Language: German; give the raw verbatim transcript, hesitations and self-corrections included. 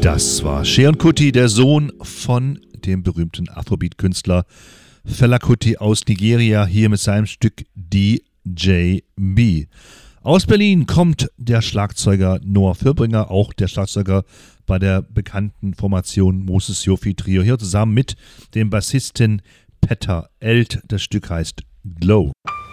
Das war Seun Kuti, der Sohn von dem berühmten Afrobeat-Künstler Fela Kuti aus Nigeria, hier mit seinem Stück D J B. Aus Berlin kommt der Schlagzeuger Noah Fürbringer, auch der Schlagzeuger bei der bekannten Formation Moses Yofi Trio, hier zusammen mit dem Bassisten Petter Eld. Das Stück heißt Glow.